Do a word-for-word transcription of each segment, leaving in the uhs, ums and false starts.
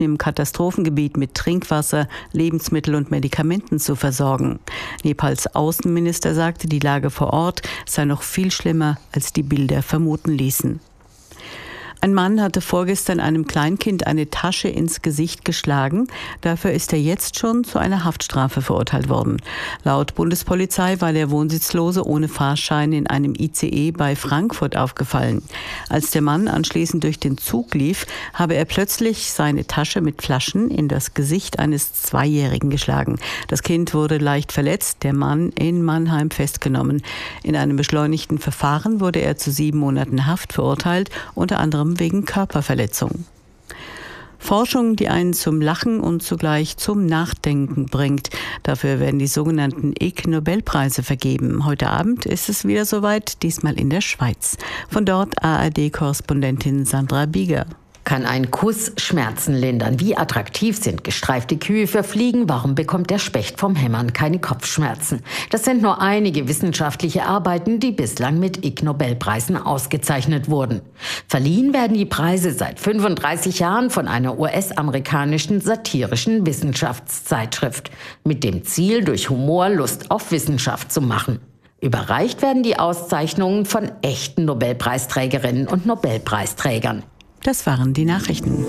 im Katastrophengebiet mit Trinkwasser, Lebensmittel und Medikamenten zu versorgen. Nepals Außenminister sagte, die Lage vor Ort sei noch viel schlimmer, als die Bilder vermuten ließen. Ein Mann hatte vorgestern einem Kleinkind eine Tasche ins Gesicht geschlagen. Dafür ist er jetzt schon zu einer Haftstrafe verurteilt worden. Laut Bundespolizei war der Wohnsitzlose ohne Fahrschein in einem I C E bei Frankfurt aufgefallen. Als der Mann anschließend durch den Zug lief, habe er plötzlich seine Tasche mit Flaschen in das Gesicht eines Zweijährigen geschlagen. Das Kind wurde leicht verletzt, der Mann in Mannheim festgenommen. In einem beschleunigten Verfahren wurde er zu sieben Monaten Haft verurteilt, unter anderem wegen Körperverletzung. Forschung, die einen zum Lachen und zugleich zum Nachdenken bringt. Dafür werden die sogenannten Ig Nobelpreise vergeben. Heute Abend ist es wieder soweit, diesmal in der Schweiz. Von dort A R D-Korrespondentin Sandra Bieger. Kann ein Kuss Schmerzen lindern? Wie attraktiv sind gestreifte Kühe für Fliegen? Warum bekommt der Specht vom Hämmern keine Kopfschmerzen? Das sind nur einige wissenschaftliche Arbeiten, die bislang mit Ig Nobelpreisen ausgezeichnet wurden. Verliehen werden die Preise seit fünfunddreißig Jahren von einer U S-amerikanischen satirischen Wissenschaftszeitschrift mit dem Ziel, durch Humor Lust auf Wissenschaft zu machen. Überreicht werden die Auszeichnungen von echten Nobelpreisträgerinnen und Nobelpreisträgern. Das waren die Nachrichten.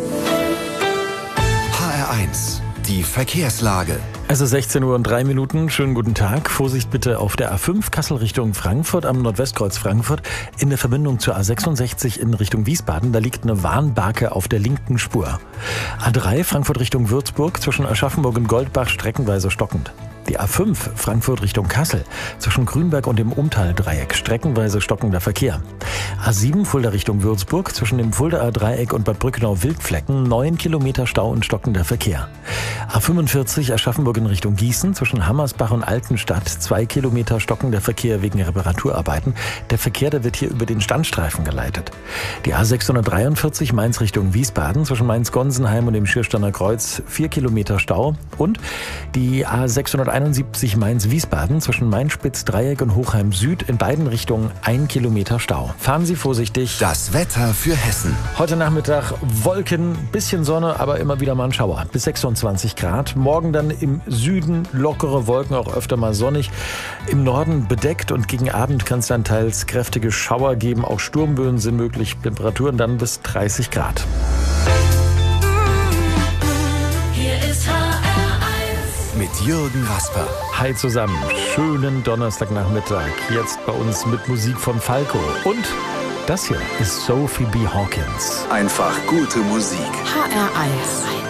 H R eins, die Verkehrslage. Es ist sechzehn Uhr und drei Minuten. Schönen guten Tag. Vorsicht bitte auf der A fünf Kassel Richtung Frankfurt am Nordwestkreuz Frankfurt. In der Verbindung zur A sechsundsechzig in Richtung Wiesbaden, da liegt eine Warnbarke auf der linken Spur. A drei Frankfurt Richtung Würzburg zwischen Aschaffenburg und Goldbach streckenweise stockend. Die A fünf Frankfurt Richtung Kassel zwischen Grünberg und dem Umtaldreieck streckenweise stockender Verkehr. A sieben Fulda Richtung Würzburg zwischen dem Fuldaer Dreieck und Bad Brückenau-Wildflecken neun Kilometer Stau und stockender Verkehr. A fünfundvierzig Aschaffenburg in Richtung Gießen zwischen Hammersbach und Altenstadt zwei Kilometer stockender Verkehr wegen Reparaturarbeiten. Der Verkehr, der wird hier über den Standstreifen geleitet. Die A sechshundertdreiundvierzig Mainz Richtung Wiesbaden zwischen Mainz-Gonsenheim und dem Schiersteiner Kreuz vier Kilometer Stau und die A sechshunderteinundsiebzig Mainz-Wiesbaden zwischen Mainz-Spitz-Dreieck und Hochheim Süd in beiden Richtungen ein Kilometer Stau. Fahren Sie vorsichtig. Das Wetter für Hessen. Heute Nachmittag Wolken, bisschen Sonne, aber immer wieder mal ein Schauer. Bis sechsundzwanzig Grad. Morgen dann im Süden lockere Wolken, auch öfter mal sonnig. Im Norden bedeckt und gegen Abend kann es dann teils kräftige Schauer geben. Auch Sturmböen sind möglich. Temperaturen dann bis dreißig Grad. Mit Jürgen Rasper. Hi zusammen, schönen Donnerstagnachmittag. Jetzt bei uns mit Musik von Falco. Und das hier ist Sophie B. Hawkins. Einfach gute Musik. H R eins.